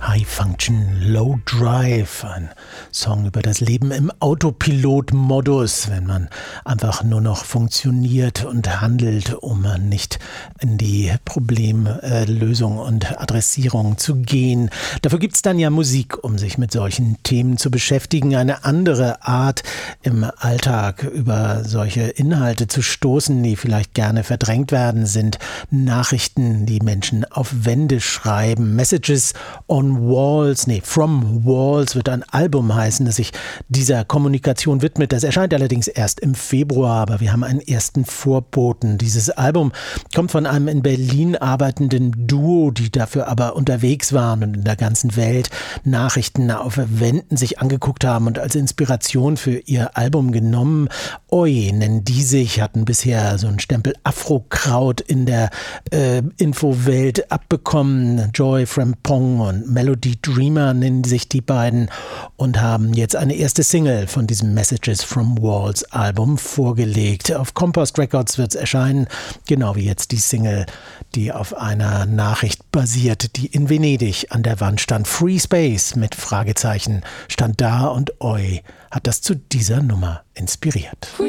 High Function, Low Drive, ein Song über das Leben im Autopilot-Modus, wenn man einfach nur noch funktioniert und handelt, um nicht in die Problemlösung und Adressierung zu gehen. Dafür gibt es dann ja Musik, um sich mit solchen Themen zu beschäftigen. Eine andere Art im Alltag über solche Inhalte zu stoßen, die vielleicht gerne verdrängt werden, sind Nachrichten, die Menschen auf Wände schreiben. Messages on Walls, From Walls wird ein Album heißen, das sich dieser Kommunikation widmet. Das erscheint allerdings erst im Februar, aber wir haben einen ersten Vorboten. Dieses Album kommt von einem in Berlin arbeitenden Duo, die dafür aber unterwegs waren und in der ganzen Welt Nachrichten auf Wänden sich angeguckt haben und als Inspiration für ihr Album genommen. Oi nennen die sich, hatten bisher so einen Stempel Afrokraut in der Infowelt abbekommen. Joy Frimpong und Melody Dreamer nennen sich die beiden und haben jetzt eine erste Single von diesem Messages from Walls Album vorgelegt. Auf Compost Records wird es erscheinen, genau wie jetzt die Single, die auf einer Nachricht basiert, die in Venedig an der Wand stand. Free Space mit Fragezeichen stand da und Oi hat das zu dieser Nummer inspiriert.